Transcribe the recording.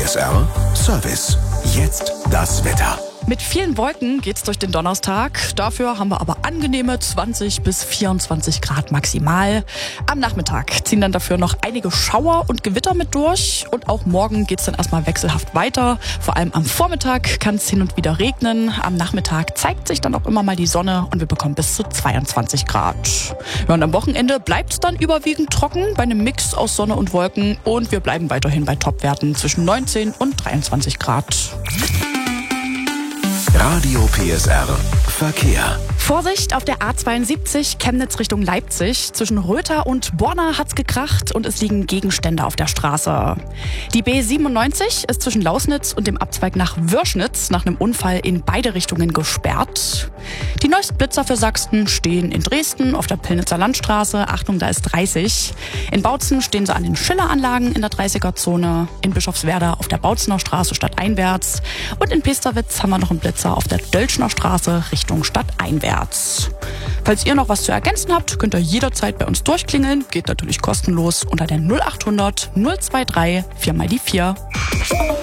PSR Service. Jetzt das Wetter. Mit vielen Wolken geht's durch den Donnerstag. Dafür haben wir aber angenehme 20 bis 24 Grad maximal. Am Nachmittag ziehen dann dafür noch einige Schauer und Gewitter mit durch. Und auch morgen geht's dann erstmal wechselhaft weiter. Vor allem am Vormittag kann es hin und wieder regnen. Am Nachmittag zeigt sich dann auch immer mal die Sonne und wir bekommen bis zu 22 Grad. Ja, und am Wochenende bleibt's dann überwiegend trocken bei einem Mix aus Sonne und Wolken. Und wir bleiben weiterhin bei Topwerten zwischen 19 und 23 Grad. Radio PSR Verkehr. Vorsicht auf der A72 Chemnitz Richtung Leipzig. Zwischen Röther und Borna hat's gekracht und es liegen Gegenstände auf der Straße. Die B97 ist zwischen Lausnitz und dem Abzweig nach Würschnitz nach einem Unfall in beide Richtungen gesperrt. Die neuesten Blitzer für Sachsen stehen in Dresden auf der Pillnitzer Landstraße. Achtung, da ist 30. In Bautzen stehen sie an den Schilleranlagen in der 30er-Zone. In Bischofswerda auf der Bautzener Straße stadteinwärts. Und in Pesterwitz haben wir noch einen Blitzer auf der Dölschner Straße Richtung stadteinwärts. Falls ihr noch was zu ergänzen habt, könnt ihr jederzeit bei uns durchklingeln. Geht natürlich kostenlos unter der 0800 023 4x4.